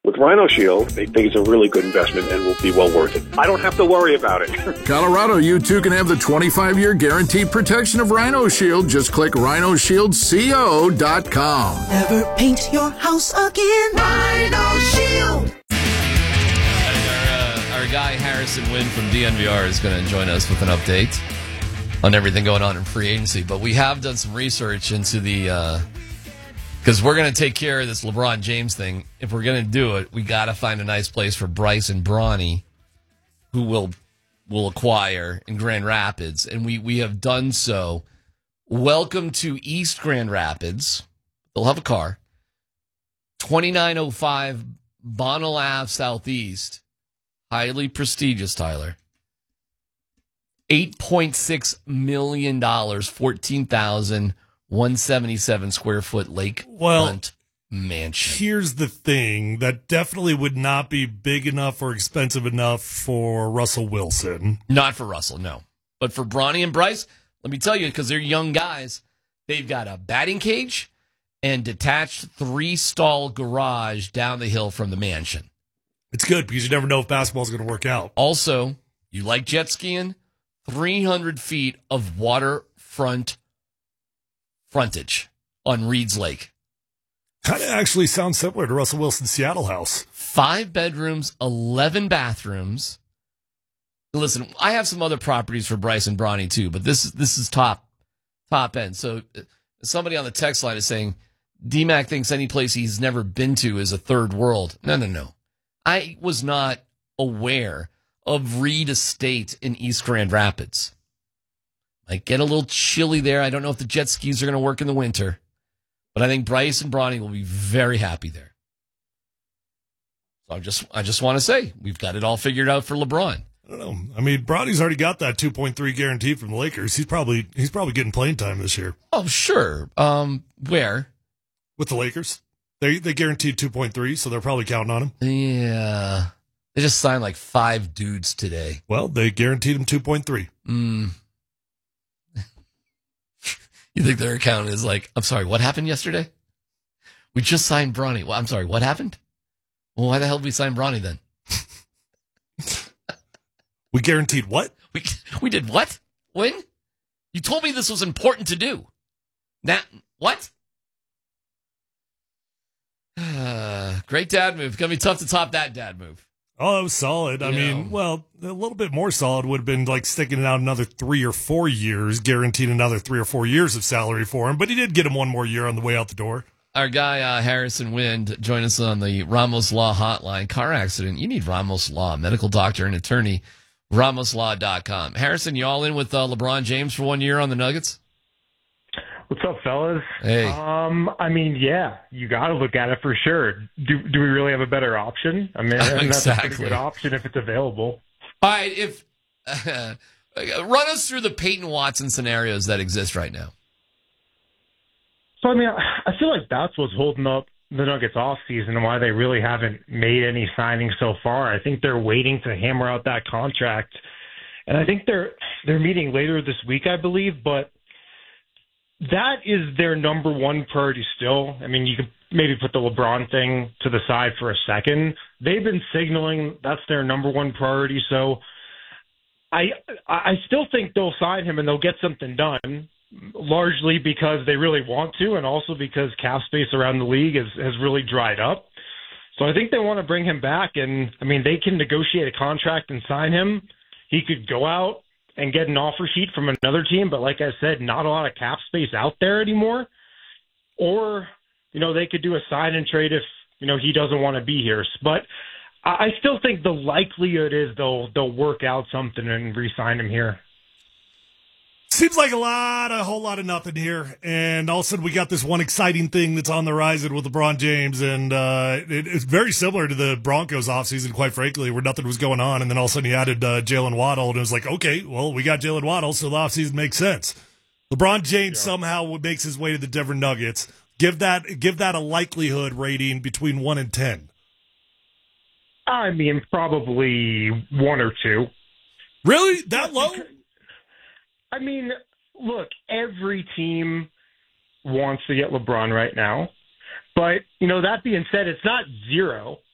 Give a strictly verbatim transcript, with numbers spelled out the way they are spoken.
With Rhino Shield, they think it's a really good investment and will be well worth it. I don't have to worry about it. Colorado, you too can have the twenty-five year guaranteed protection of Rhino Shield. Just click rhino shield co dot com. Never paint your house again. Rhino Shield. Our, uh, our guy Harrison Wind from D N V R is going to join us with an update on everything going on in free agency. But we have done some research into the... Because uh, we're going to take care of this LeBron James thing. If we're going to do it, we got to find a nice place for Bryce and Bronny, who will will acquire in Grand Rapids. And we, we have done so. Welcome to East Grand Rapids. They'll have a car. twenty-nine oh five Bonnell Ave Southeast. Highly prestigious, Tyler. eight point six million dollars, fourteen thousand one hundred seventy-seven square foot lakefront well, mansion. Here's the thing. That definitely would not be big enough or expensive enough for Russell Wilson. Not for Russell, no. But for Bronny and Bryce, let me tell you, because they're young guys, they've got a batting cage and detached three-stall garage down the hill from the mansion. It's good because you never know if basketball's going to work out. Also, you like jet skiing? three hundred feet of waterfront frontage on Reed's Lake. Kind of actually sounds similar to Russell Wilson's Seattle house. Five bedrooms, eleven bathrooms. Listen, I have some other properties for Bryce and Bronny too, but this is this is top top end. So uh, somebody on the text line is saying D-Mac thinks any place he's never been to is a third world. No, no, no. I was not aware of Reed Estate in East Grand Rapids. Might get a little chilly there. I don't know if the jet skis are going to work in the winter, but I think Bryce and Bronny will be very happy there. So I just, I just want to say we've got it all figured out for LeBron. I don't know. I mean, Bronny's already got that two point three guarantee from the Lakers. He's probably he's probably getting playing time this year. Oh, sure. Um, where? With the Lakers, they they guaranteed two point three, so they're probably counting on him. Yeah. They just signed like five dudes today. Well, they guaranteed him two point three. Mm. You think their account is like, I'm sorry, what happened yesterday? We just signed Bronny. Well, I'm sorry, what happened? Well, why the hell did we sign Bronny then? We guaranteed what? We we did what? When? You told me this was important to do. Now, what? Uh, great dad move. It's going to be tough to top that dad move. Oh, it was solid. I You mean, know. well, a little bit more solid would have been like sticking it out another three or four years, guaranteeing another three or four years of salary for him. But he did get him one more year on the way out the door. Our guy, uh, Harrison Wind, joined us on the Ramos Law Hotline. Car accident, you need Ramos Law, medical doctor and attorney, ramos law dot com. Harrison, you all in with uh, LeBron James for one year on the Nuggets? What's up, fellas? Hey. Um, I mean, yeah, you got to look at it for sure. Do do we really have a better option? I mean, Exactly. that's a pretty good option if it's available. All right, if uh, run us through the Peyton Watson scenarios that exist right now. So, I mean, I feel like that's what's holding up the Nuggets off season and why they really haven't made any signings so far. I think they're waiting to hammer out that contract, and I think they're they're meeting later this week, I believe, but that is their number one priority still. I mean, you could maybe put the LeBron thing to the side for a second. They've been signaling that's their number one priority. So I I still think they'll sign him and they'll get something done, largely because they really want to and also because cap space around the league has, has really dried up. So I think they want to bring him back. And, I mean, they can negotiate a contract and sign him. He could go out and get an offer sheet from another team, but like I said, not a lot of cap space out there anymore. Or, you know, they could do a sign and trade if, you know, he doesn't want to be here. But I still think the likelihood is they'll they'll work out something and re-sign him here. Seems like a lot, a whole lot of nothing here. And all of a sudden we got this one exciting thing that's on the horizon with LeBron James. And uh, it, it's very similar to the Broncos offseason, quite frankly, where nothing was going on. And then all of a sudden he added uh, Jalen Waddle. And it was like, okay, well, we got Jalen Waddle, so the offseason makes sense. LeBron James yeah. somehow makes his way to the Denver Nuggets. Give that, give that a likelihood rating between one and ten. I mean, probably one or two. Really? That low? I mean, look, every team wants to get LeBron right now. But, you know, that being said, it's not zero.